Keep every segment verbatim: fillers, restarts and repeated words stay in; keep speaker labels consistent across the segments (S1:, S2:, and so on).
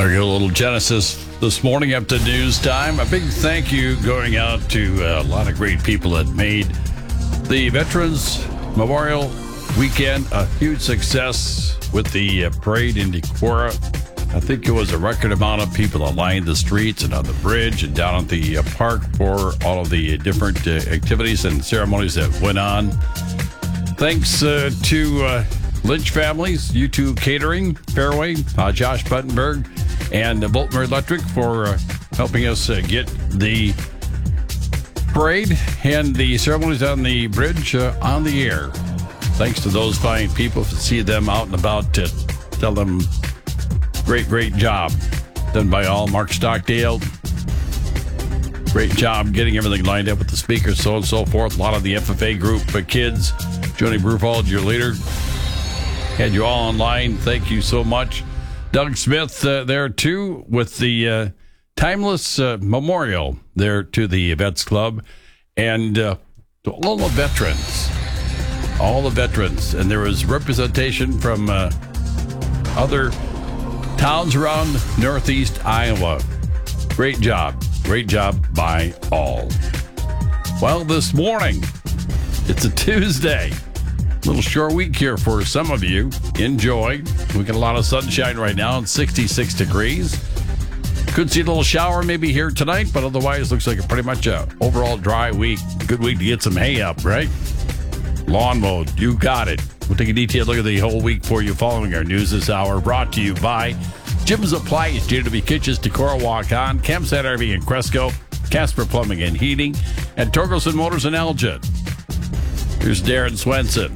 S1: There you go, a little Genesis this morning up to news time. A big thank you going out to a lot of great people that made the Veterans Memorial Weekend a huge success with the uh, parade in Decorah. I think it was a record amount of people that lined the streets and on the bridge and down at the uh, park for all of the different uh, activities and ceremonies that went on. Thanks uh, to uh, Lynch Families, U two Catering, Fairway, uh, Josh Buttenberg, and uh, Bolton Electric for uh, helping us uh, get the parade and the ceremonies on the bridge uh, on the air. Thanks to those fine people. To see them out and about, to tell them great, great job done by all. Mark Stockdale, great job getting everything lined up with the speakers, so on and so forth. A lot of the F F A group uh, kids. Joni Brufald, your leader, had you all online. Thank you so much. Doug Smith uh, there, too, with the uh, Timeless uh, Memorial there to the Vets Club. And uh, to all the veterans, all the veterans. And there was representation from uh, other towns around northeast Iowa. Great job. Great job by all. Well, this morning, it's a Tuesday. Little short week here for some of you. Enjoy. We got a lot of sunshine right now. It's sixty-six degrees. Could see a little shower maybe here tonight, but otherwise looks like a pretty much a overall dry week. Good week to get some hay up, right? Lawn mowed. You got it. We'll take a detailed look at the whole week for you following our news this hour. Brought to you by Jim's Appliance, J W Kitchens, Decorah, Walk-On, Campsite R V in Cresco, Casper Plumbing and Heating, and Torgelson Motors in Elgin. Here's Darren Swenson.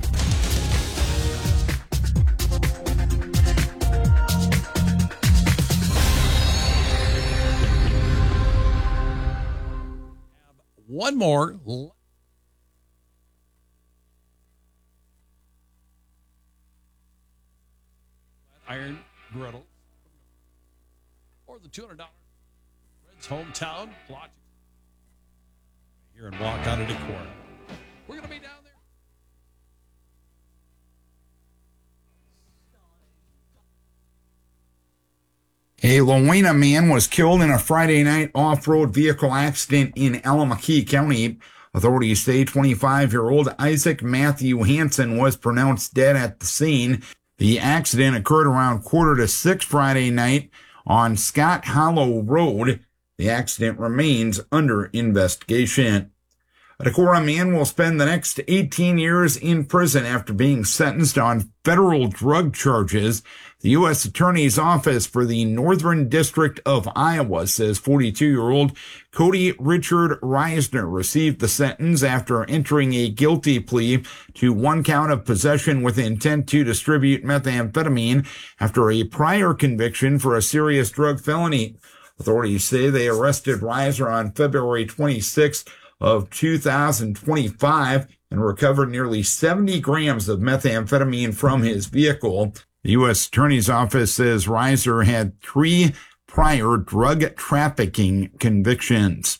S1: One more. Iron griddle. Or the two hundred dollars Red's hometown plot here in Walk-On to Decorah. We're going to be down there.
S2: A Lowena man was killed in a Friday night off-road vehicle accident in Allamakee County. Authorities say twenty-five-year-old Isaac Matthew Hansen was pronounced dead at the scene. The accident occurred around quarter to six Friday night on Scott Hollow Road. The accident remains under investigation. A Decorah man will spend the next eighteen years in prison after being sentenced on federal drug charges. The U S Attorney's Office for the Northern District of Iowa says forty-two-year-old Cody Richard Reisner received the sentence after entering a guilty plea to one count of possession with intent to distribute methamphetamine after a prior conviction for a serious drug felony. Authorities say they arrested Reisner on February twenty-sixth of two thousand twenty-five and recovered nearly seventy grams of methamphetamine from his vehicle. The U S Attorney's Office says Reiser had three prior drug trafficking convictions.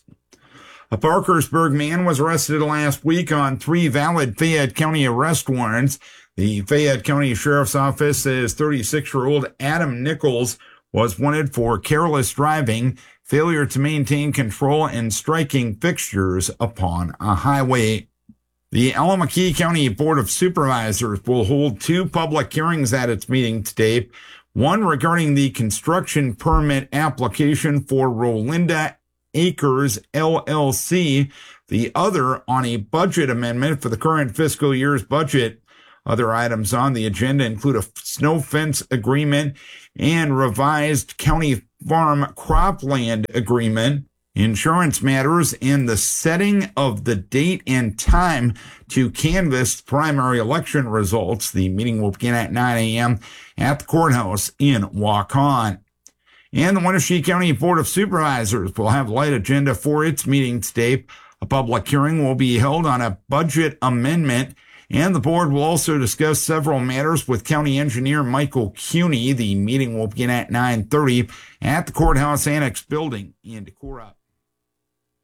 S2: A Parkersburg man was arrested last week on three valid Fayette County arrest warrants. The Fayette County Sheriff's Office says thirty-six-year-old Adam Nichols was wanted for careless driving, failure to maintain control, and striking fixtures upon a highway. The Allamakee County Board of Supervisors will hold two public hearings at its meeting today, one regarding the construction permit application for Rolinda Acres L L C, the other on a budget amendment for the current fiscal year's budget. Other items on the agenda include a snow fence agreement and revised county farm cropland agreement, insurance matters, and the setting of the date and time to canvass primary election results. The meeting will begin at nine a.m. at the courthouse in Walk-On. And the Wenatchee County Board of Supervisors will have a light agenda for its meeting today. A public hearing will be held on a budget amendment, and the board will also discuss several matters with County Engineer Michael Cuney. The meeting will begin at nine thirty at the Courthouse Annex building in Decorah.